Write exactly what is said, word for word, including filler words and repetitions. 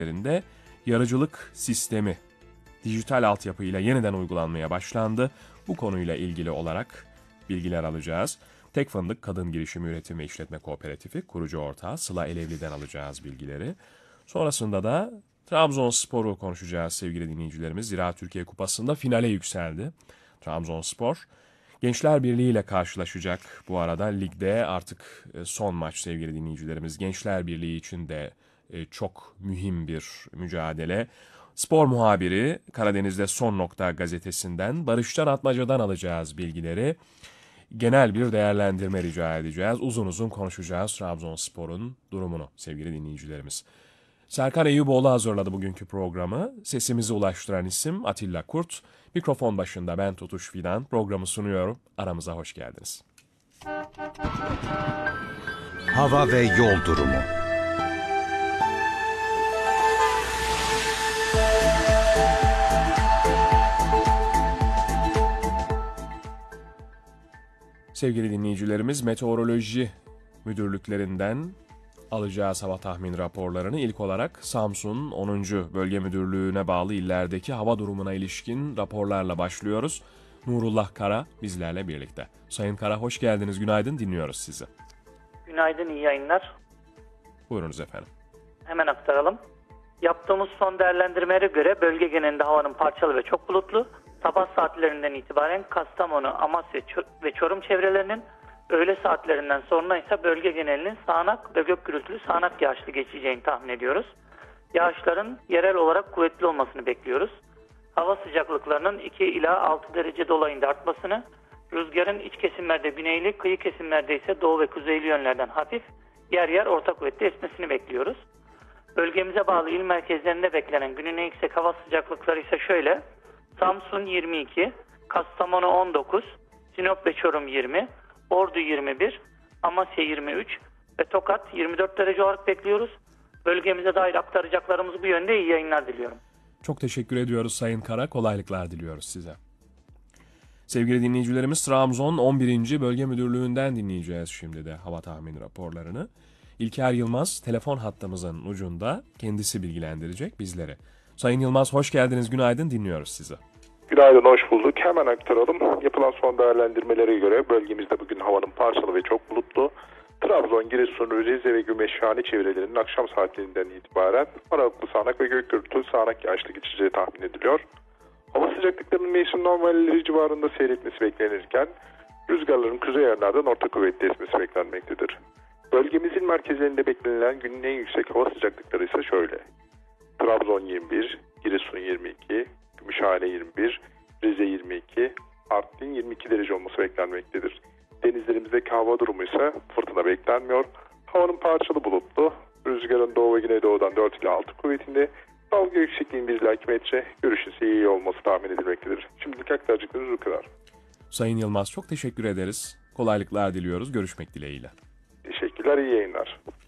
ülkelerinde yarıcılık sistemi dijital altyapıyla yeniden uygulanmaya başlandı. Bu konuyla ilgili olarak bilgiler alacağız. Tek Fındık Kadın Girişimi Üretim ve İşletme Kooperatifi kurucu ortağı Sıla Elevli'den alacağız bilgileri. Sonrasında da Trabzonspor'u konuşacağız sevgili dinleyicilerimiz. Zira Türkiye Kupası'nda finale yükseldi Trabzonspor. Gençler Birliği ile karşılaşacak bu arada. Ligde artık son maç sevgili dinleyicilerimiz. Gençler Birliği için de çok mühim bir mücadele. Spor muhabiri Karadeniz'de Son Nokta gazetesinden Barışcan Atmaca'dan alacağız bilgileri. Genel bir değerlendirme rica edeceğiz. Uzun uzun konuşacağız Trabzonspor'un durumunu sevgili dinleyicilerimiz. Serkan Eyüboğlu hazırladı bugünkü programı. Sesimizi ulaştıran isim Atilla Kurt. Mikrofon başında ben Tutuş Fidan. Programı sunuyorum. Aramıza hoş geldiniz. Hava ve yol durumu. Sevgili dinleyicilerimiz, meteoroloji müdürlüklerinden alacağız hava tahmin raporlarını. İlk olarak Samsun onuncu Bölge Müdürlüğü'ne bağlı illerdeki hava durumuna ilişkin raporlarla başlıyoruz. Nurullah Kara bizlerle birlikte. Sayın Kara hoş geldiniz, günaydın, dinliyoruz sizi. Günaydın, iyi yayınlar. Buyurunuz efendim. Hemen aktaralım. Yaptığımız son değerlendirmelere göre bölge genelinde havanın parçalı ve çok bulutlu. Sabah saatlerinden itibaren Kastamonu, Amasya ve Çorum çevrelerinin, öğle saatlerinden sonra ise bölge genelinin sağanak ve gök gürültülü sağanak yağışlı geçeceğini tahmin ediyoruz. Yağışların yerel olarak kuvvetli olmasını bekliyoruz. Hava sıcaklıklarının iki ila altı derece dolayında artmasını, rüzgarın iç kesimlerde güneyli, kıyı kesimlerde ise doğu ve kuzeyli yönlerden hafif, yer yer orta kuvvetli esmesini bekliyoruz. Bölgemize bağlı il merkezlerinde beklenen günün en yüksek hava sıcaklıkları ise şöyle: Samsun yirmi iki, Kastamonu on dokuz, Sinop ve Çorum yirmi, Ordu yirmi bir, Amasya yirmi üç ve Tokat yirmi dört derece olarak bekliyoruz. Bölgemize dair aktaracaklarımız bu yönde. İyi yayınlar diliyorum. Çok teşekkür ediyoruz Sayın Kara, kolaylıklar diliyoruz size. Sevgili dinleyicilerimiz, Trabzon on birinci Bölge Müdürlüğü'nden dinleyeceğiz şimdi de hava tahmini raporlarını. İlker Yılmaz telefon hattımızın ucunda, kendisi bilgilendirecek bizleri. Sayın Yılmaz hoş geldiniz, günaydın, dinliyoruz sizi. Günaydın, hoş bulduk. Hemen aktaralım. Yapılan son değerlendirmelere göre bölgemizde bugün havanın parçalı ve çok bulutlu. Trabzon, Giresun, Rize ve Gümüşhane çevrelerinin akşam saatlerinden itibaren aralıklı sağanak ve gök gürültülü sağanak yağışlı geçeceği tahmin ediliyor. Hava sıcaklıklarının mevsim normalleri civarında seyretmesi beklenirken rüzgarların kuzey yönlerden orta kuvvetli esmesi beklenmektedir. Bölgemizin merkezlerinde beklenilen günün en yüksek hava sıcaklıkları ise şöyle: Trabzon yirmi bir, Giresun yirmi iki, Gümüşhane yirmi bir, Rize yirmi iki, Artvin yirmi iki derece olması beklenmektedir. Denizlerimizdeki hava durumu ise fırtına beklenmiyor. Havanın parçalı bulutlu, rüzgarın doğu ve güneydoğudan dört ila altı kuvvetinde, dalga yüksekliğinin bir ila iki metre, görüş ise iyi olması tahmin edilmektedir. Şimdilik aktaracaklarımız bu kadar. Sayın Yılmaz çok teşekkür ederiz. Kolaylıklar diliyoruz. Görüşmek dileğiyle. Teşekkürler, iyi yayınlar.